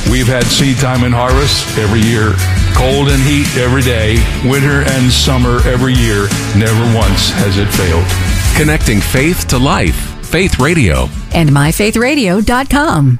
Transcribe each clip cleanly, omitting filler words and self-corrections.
We've had seed time and harvest every year, cold and heat every day, winter and summer every year. Never once has it failed. Connecting faith to life. Faith Radio. And myfaithradio.com.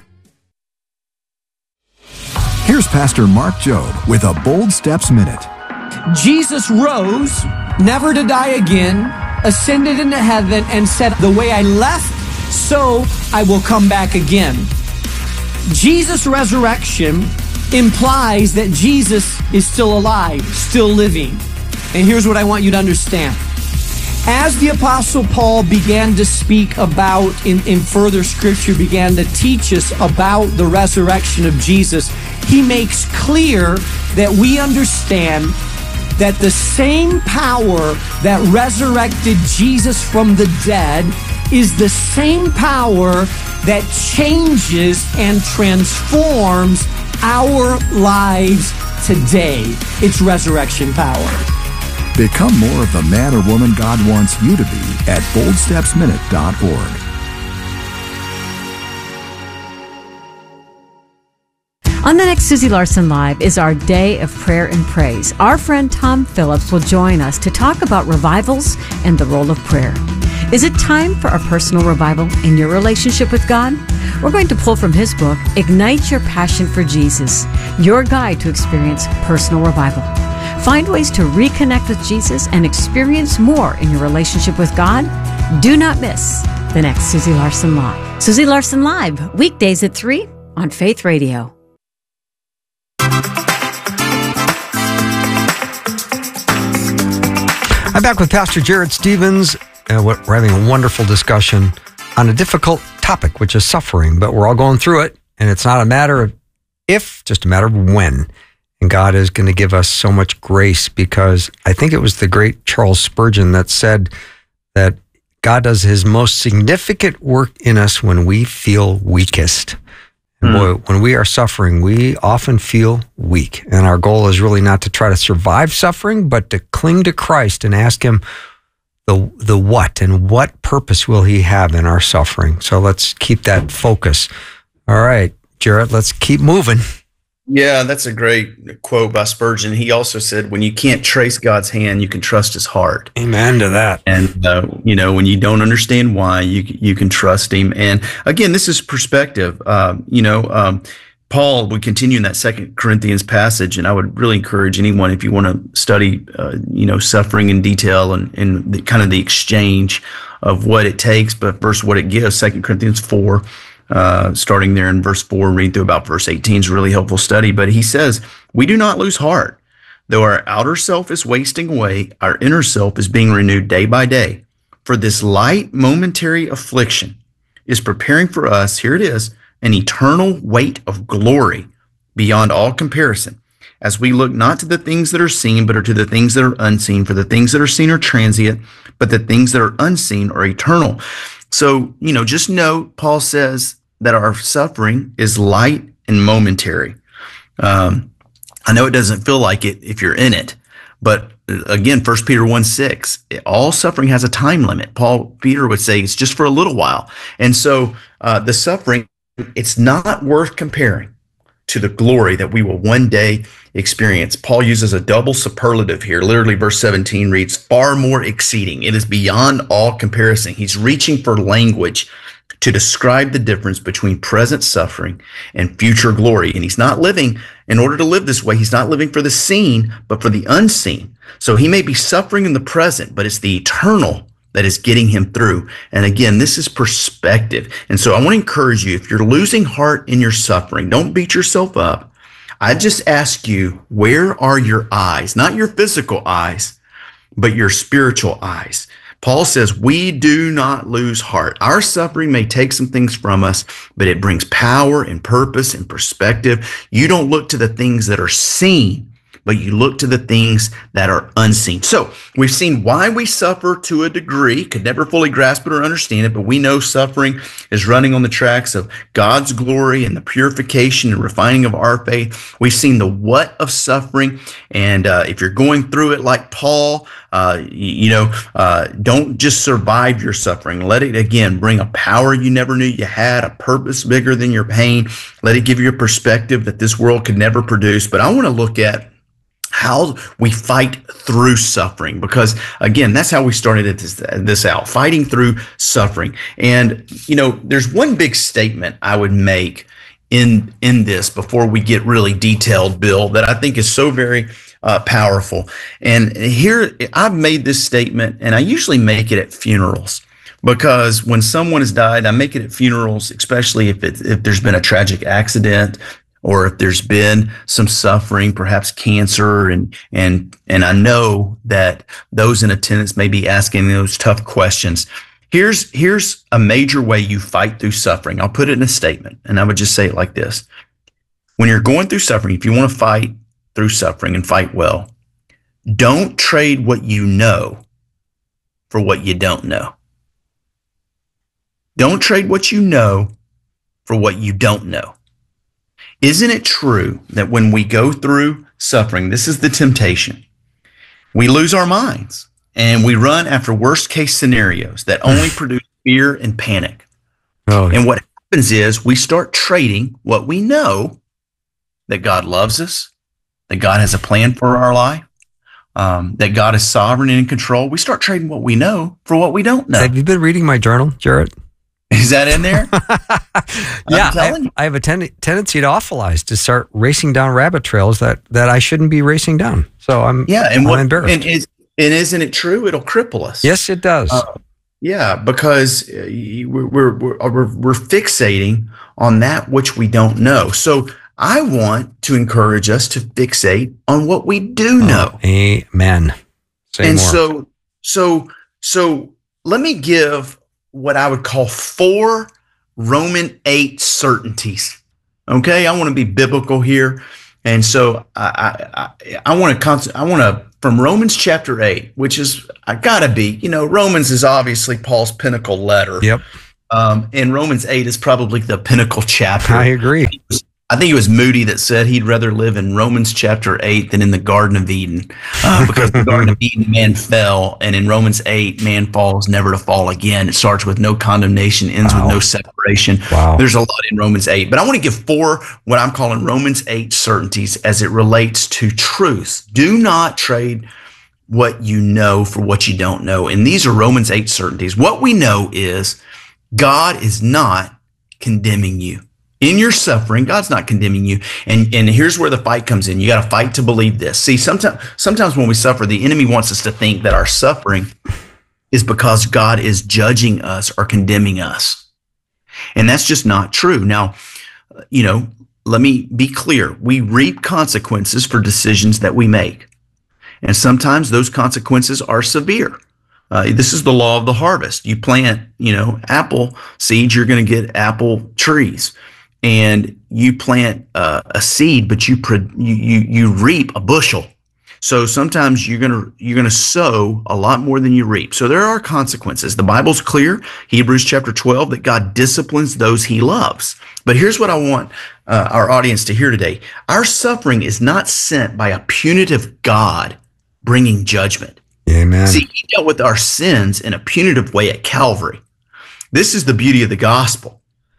Here's Pastor Mark Jobe with a Bold Steps Minute. Jesus rose, never to die again, ascended into heaven, and said, "The way I left, so I will come back again." Jesus' resurrection implies that Jesus is still alive, still living. And here's what I want you to understand. As the Apostle Paul began to speak about, in further scripture, began to teach us about the resurrection of Jesus, he makes clear that we understand that the same power that resurrected Jesus from the dead is the same power that changes and transforms our lives today. It's resurrection power. Become more of the man or woman God wants you to be at boldstepsminute.org. On the next Susie Larson Live is our day of prayer and praise. Our friend Tom Phillips will join us to talk about revivals and the role of prayer. Is it time for a personal revival in your relationship with God? We're going to pull from his book, Ignite Your Passion for Jesus, your guide to experience personal revival. Find ways to reconnect with Jesus and experience more in your relationship with God. Do not miss the next Susie Larson Live. Susie Larson Live, weekdays at 3 on Faith Radio. I'm back with Pastor Jared Stevens. We're having a wonderful discussion on a difficult topic, which is suffering, but we're all going through it, and it's not a matter of if, just a matter of when. And God is going to give us so much grace, because I think it was the great Charles Spurgeon that said that God does his most significant work in us when we feel weakest. And boy, when we are suffering, we often feel weak. And our goal is really not to try to survive suffering, but to cling to Christ and ask him the what and what purpose will he have in our suffering. So let's keep that focus. All right, Jared, let's keep moving. Yeah, that's a great quote by Spurgeon. He also said, when you can't trace God's hand, you can trust his heart. Amen to that. And, when you don't understand why, you can trust him. And again, this is perspective. Paul would continue in that 2 Corinthians passage, and I would really encourage anyone, if you want to study, suffering in detail and the, kind of the exchange of what it takes, but first what it gives. 2 Corinthians 4, starting there in verse 4, read through about verse 18 is a really helpful study. But he says, we do not lose heart. Though our outer self is wasting away, our inner self is being renewed day by day. For this light momentary affliction is preparing for us, here it is, an eternal weight of glory beyond all comparison, as we look not to the things that are seen, but are to the things that are unseen. For the things that are seen are transient, but the things that are unseen are eternal. So, just note, Paul says that our suffering is light and momentary. I know it doesn't feel like it if you're in it, but again, 1 Peter 1:6, all suffering has a time limit. Peter would say it's just for a little while. And so the suffering, it's not worth comparing to the glory that we will one day experience. Paul uses a double superlative here. Literally, verse 17 reads, far more exceeding. It is beyond all comparison. He's reaching for language to describe the difference between present suffering and future glory. And he's not living, in order to live this way, he's not living for the seen, but for the unseen. So he may be suffering in the present, but it's the eternal that is getting him through. And again, this is perspective. And so I want to encourage you, if you're losing heart in your suffering, don't beat yourself up. I just ask you, where are your eyes? Not your physical eyes, but your spiritual eyes. Paul says, we do not lose heart. Our suffering may take some things from us, but it brings power and purpose and perspective. You don't look to the things that are seen, but you look to the things that are unseen. So we've seen why we suffer to a degree, could never fully grasp it or understand it, but we know suffering is running on the tracks of God's glory and the purification and refining of our faith. We've seen the what of suffering, and if you're going through it like Paul, don't just survive your suffering. Let it, again, bring a power you never knew you had, a purpose bigger than your pain. Let it give you a perspective that this world could never produce. But I want to look at how we fight through suffering, because again, that's how we started this out, fighting through suffering. And, there's one big statement I would make in this before we get really detailed, Bill, that I think is so very powerful. And here I've made this statement, and I usually make it at funerals, because when someone has died, I make it at funerals, especially if there's been a tragic accident, or if there's been some suffering, perhaps cancer, and I know that those in attendance may be asking those tough questions. Here's a major way you fight through suffering. I'll put it in a statement, and I would just say it like this. When you're going through suffering, if you want to fight through suffering and fight well, don't trade what you know for what you don't know. Don't trade what you know for what you don't know. Isn't it true that when we go through suffering, this is the temptation, we lose our minds and we run after worst case scenarios that only produce fear and panic. Oh, yeah. And what happens is we start trading what we know, that God loves us, that God has a plan for our life, that God is sovereign and in control. We start trading what we know for what we don't know. Have you been reading my journal, Jarrett? Is that in there? Yeah, I have a tendency to awfulize, to start racing down rabbit trails that I shouldn't be racing down. So I'm embarrassed. And isn't it true? It'll cripple us. Yes, it does. Because we're fixating on that which we don't know. So I want to encourage us to fixate on what we do know. Amen. Say and more. So let me give what I would call 4 Roman 8 certainties. Okay, I want to be biblical here, and so I want to from Romans chapter 8, which is gotta be, Romans is obviously Paul's pinnacle letter. Yep. And Romans 8 is probably the pinnacle chapter. I agree. I think it was Moody that said he'd rather live in Romans chapter 8 than in the Garden of Eden, because the Garden of Eden, man fell, and in Romans 8, man falls never to fall again. It starts with no condemnation, ends with no separation. Wow. There's a lot in Romans 8, but I want to give 4 what I'm calling Romans 8 certainties as it relates to truth. Do not trade what you know for what you don't know. And these are Romans 8 certainties. What we know is God is not condemning you. In your suffering, God's not condemning you. And here's where the fight comes in. You got to fight to believe this. See, sometimes when we suffer, the enemy wants us to think that our suffering is because God is judging us or condemning us. And that's just not true. Now, let me be clear. We reap consequences for decisions that we make. And sometimes those consequences are severe. This is the law of the harvest. You plant, apple seeds, you're going to get apple trees. And you plant a seed, but you reap a bushel. So sometimes you're gonna sow a lot more than you reap. So there are consequences. The Bible's clear, Hebrews chapter 12, that God disciplines those He loves. But here's what I want our audience to hear today: our suffering is not sent by a punitive God bringing judgment. Amen. See, He dealt with our sins in a punitive way at Calvary. This is the beauty of the gospel.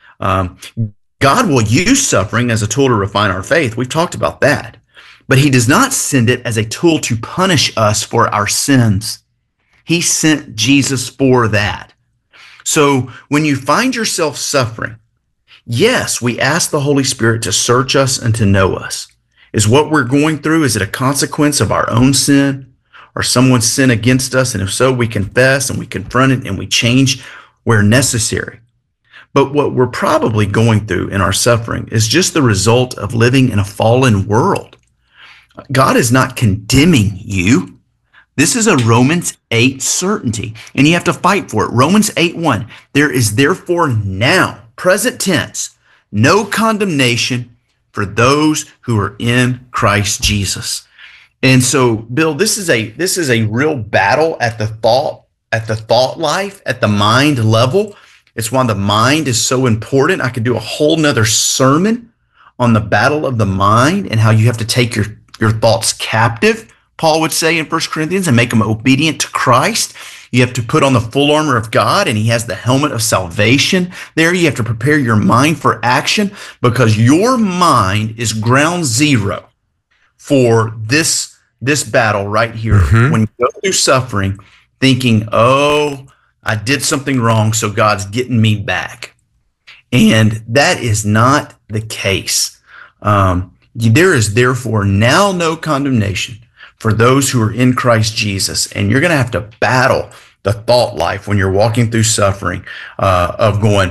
God will use suffering as a tool to refine our faith. We've talked about that. But He does not send it as a tool to punish us for our sins. He sent Jesus for that. So when you find yourself suffering, yes, we ask the Holy Spirit to search us and to know us. Is what we're going through, is it a consequence of our own sin or someone's sin against us? And if so, we confess and we confront it and we change where necessary. But what we're probably going through in our suffering is just the result of living in a fallen world. God is not condemning you. This is a Romans 8 certainty, and you have to fight for it. Romans 8:1, there is therefore now, present tense, no condemnation for those who are in Christ Jesus. And so, Bill, this is a real battle at the thought life, at the mind level. It's why the mind is so important. I could do a whole nother sermon on the battle of the mind and how you have to take your thoughts captive, Paul would say in 1 Corinthians, and make them obedient to Christ. You have to put on the full armor of God, and he has the helmet of salvation there. You have to prepare your mind for action, because your mind is ground zero for this battle right here. When you go through suffering, thinking, oh, I did something wrong, so God's getting me back. And that is not the case. There is therefore now no condemnation for those who are in Christ Jesus. And you're going to have to battle the thought life when you're walking through suffering of going,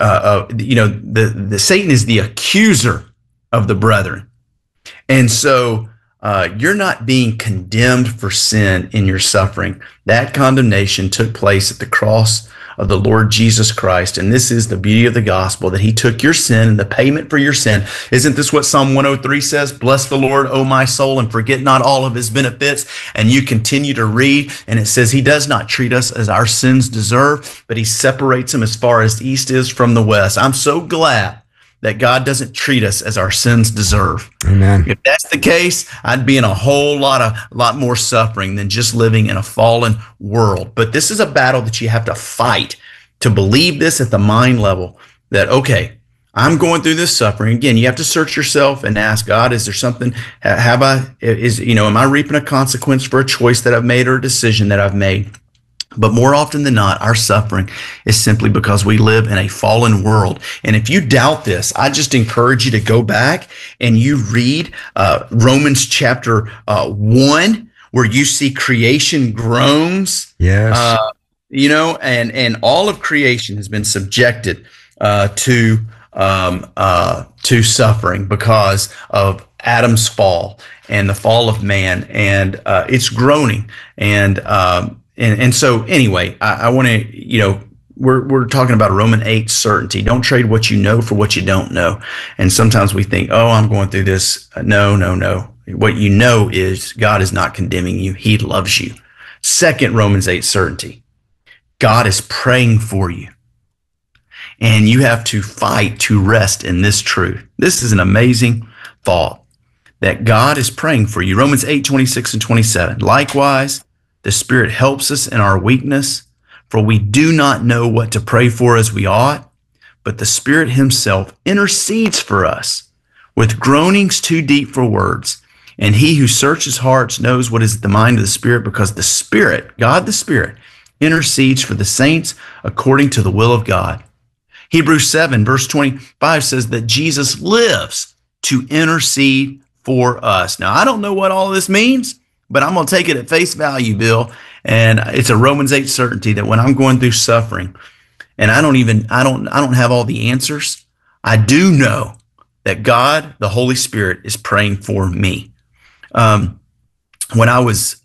the Satan is the accuser of the brethren. And so you're not being condemned for sin in your suffering. That condemnation took place at the cross of the Lord Jesus Christ. And this is the beauty of the gospel, that he took your sin and the payment for your sin. Isn't this what Psalm 103 says? Bless the Lord, O my soul, and forget not all of his benefits. And you continue to read, and it says he does not treat us as our sins deserve, but he separates them as far as the east is from the west. I'm so glad that God doesn't treat us as our sins deserve. Amen. If that's the case, I'd be in a whole lot more suffering than just living in a fallen world. But this is a battle that you have to fight to believe this at the mind level, that, okay, I'm going through this suffering. Again, you have to search yourself and ask God, is there something, am I reaping a consequence for a choice that I've made or a decision that I've made? But more often than not, our suffering is simply because we live in a fallen world. And if you doubt this, I just encourage you to go back and you read Romans chapter 1, where you see creation groans. Yes. And all of creation has been subjected to suffering because of Adam's fall and the fall of man, and it's groaning. And so anyway, I want to, we're talking about Romans 8 certainty. Don't trade what you know for what you don't know. And sometimes we think, oh, I'm going through this. No. What you know is God is not condemning you. He loves you. Second, Romans 8 certainty. God is praying for you. And you have to fight to rest in this truth. This is an amazing thought, that God is praying for you. Romans 8, 26 and 27. Likewise, the Spirit helps us in our weakness, for we do not know what to pray for as we ought, but the Spirit himself intercedes for us with groanings too deep for words. And he who searches hearts knows what is the mind of the Spirit, because the Spirit, God the Spirit, intercedes for the saints according to the will of God. Hebrews 7, verse 25 says that Jesus lives to intercede for us. Now, I don't know what all of this means, but I'm going to take it at face value, Bill. And it's a Romans 8 certainty that when I'm going through suffering and I don't have all the answers, I do know that God, the Holy Spirit, is praying for me. When I was,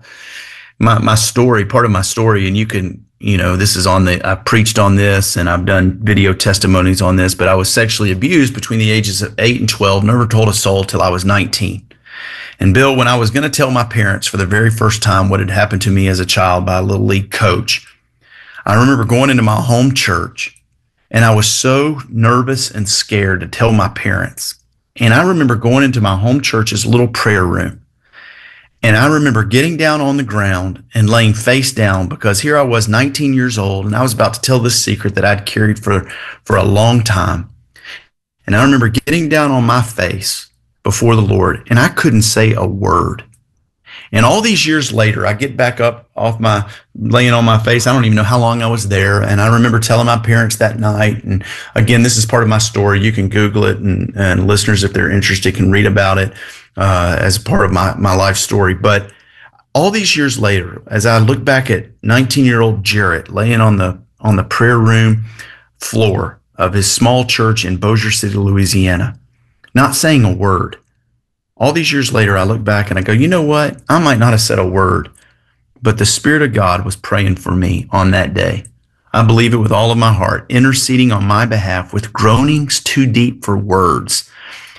my story, part of my story, and you can, this is I preached on this and I've done video testimonies on this, but I was sexually abused between the ages of 8 and 12, never told a soul till I was 19. And Bill, when I was going to tell my parents for the very first time what had happened to me as a child by a little league coach, I remember going into my home church, and I was so nervous and scared to tell my parents. And I remember going into my home church's little prayer room, and I remember getting down on the ground and laying face down, because here I was 19 years old, and I was about to tell this secret that I'd carried for a long time. And I remember getting down on my face before the Lord, and I couldn't say a word. And all these years later, I get back up off laying on my face. I don't even know how long I was there. And I remember telling my parents that night. And again, this is part of my story. You can Google it, and listeners, if they're interested, can read about it as part of my life story. But all these years later, as I look back at 19-year-old Jarrett laying on the prayer room floor of his small church in Bossier City, Louisiana, not saying a word. All these years later, I look back and I go, you know what? I might not have said a word, but the Spirit of God was praying for me on that day. I believe it with all of my heart, interceding on my behalf with groanings too deep for words.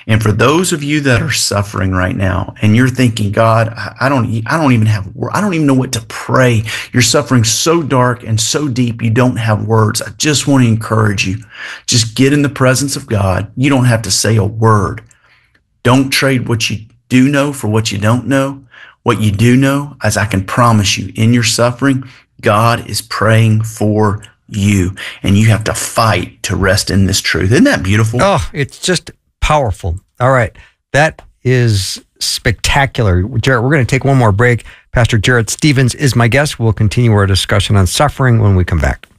And for those of you that are suffering right now and you're thinking, God, I don't even know what to pray. You're suffering so dark and so deep, you don't have words. I just want to encourage you. Just get in the presence of God. You don't have to say a word. Don't trade what you do know for what you don't know. What you do know, as I can promise you, in your suffering, God is praying for you, and you have to fight to rest in this truth. Isn't that beautiful? Oh, it's just powerful. All right. That is spectacular. Jarrett, we're going to take one more break. Pastor Jarrett Stevens is my guest. We'll continue our discussion on suffering when we come back.